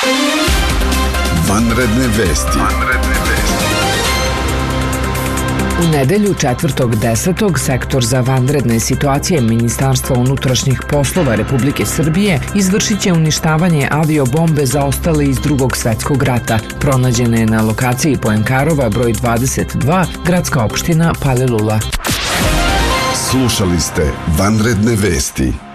Vanredne vesti. U nedelju 4.10. Sektor za vanredne situacije Ministarstva unutrašnjih poslova Republike Srbije izvršit će uništavanje aviobombe zaostale iz Drugog svjetskog rata. Pronađene je na lokaciji Poenkarova broj 22, gradska opština Palilula. Slušali ste Vanredne vesti.